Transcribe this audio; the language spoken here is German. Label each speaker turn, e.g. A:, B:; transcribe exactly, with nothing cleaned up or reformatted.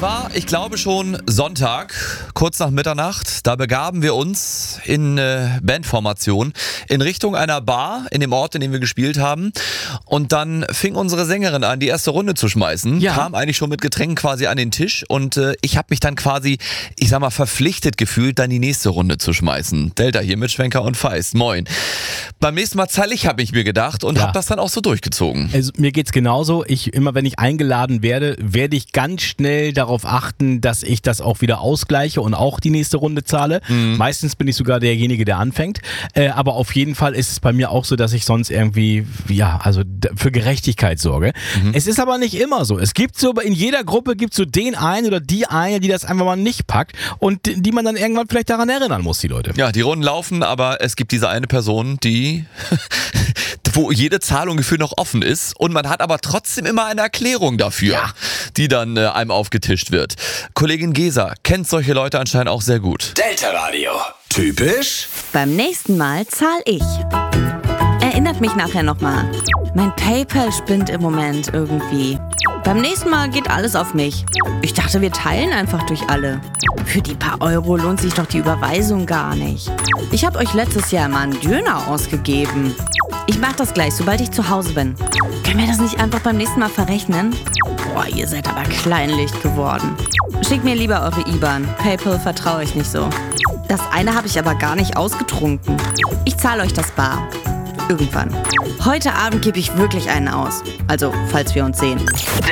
A: war, ich glaube schon Sonntag, kurz nach Mitternacht. Da begaben wir uns in äh, Bandformation in Richtung einer Bar in dem Ort, in dem wir gespielt haben. Und dann fing unsere Sängerin an, die erste Runde zu schmeißen.
B: Ja.
A: Kam eigentlich schon mit Getränken quasi an den Tisch. Und äh, ich habe mich dann quasi, ich sag mal, verpflichtet gefühlt, dann die nächste Runde zu schmeißen. Delta hier mit Schwenker und Feist. Moin. Beim nächsten Mal zahle ich, habe ich mir gedacht und
B: Ja.
A: habe das dann auch so durchgezogen.
B: Also mir geht's genauso. Ich, immer wenn ich eingeladen werde, werde ich ganz schnell darauf achten, dass ich das auch wieder ausgleiche und auch die nächste Runde zahle.
A: Mhm.
B: Meistens bin ich sogar derjenige, der anfängt. Äh, aber auf jeden Fall ist es bei mir auch so, dass ich sonst irgendwie, ja, also d- für Gerechtigkeit sorge.
A: Mhm.
B: Es ist aber nicht immer so. Es gibt so, in jeder Gruppe gibt es so den einen oder die eine, die das einfach mal nicht packt und die man dann irgendwann vielleicht daran erinnern muss, die Leute.
A: Ja, die Runden laufen, aber es gibt diese eine Person, die, wo jede Zahlung gefühlt noch offen ist und man hat aber trotzdem immer eine Erklärung dafür,
B: Ja.
A: die dann äh, einem aufgetischt wird. Kollegin Gesa kennt solche Leute anscheinend auch sehr gut.
C: Delta Radio. Typisch?
D: Beim nächsten Mal zahl ich. Erinnert mich nachher nochmal. Mein PayPal spinnt im Moment irgendwie. Beim nächsten Mal geht alles auf mich. Ich dachte, wir teilen einfach durch alle. Für die paar Euro lohnt sich doch die Überweisung gar nicht. Ich habe euch letztes Jahr mal einen Döner ausgegeben. Ich mach das gleich, sobald ich zu Hause bin. Können wir das nicht einfach beim nächsten Mal verrechnen? Boah, ihr seid aber kleinlicht geworden. Schickt mir lieber eure I B A N. PayPal vertraue ich nicht so. Das eine habe ich aber gar nicht ausgetrunken. Ich zahle euch das bar. Irgendwann. Heute Abend gebe ich wirklich einen aus. Also, falls wir uns sehen.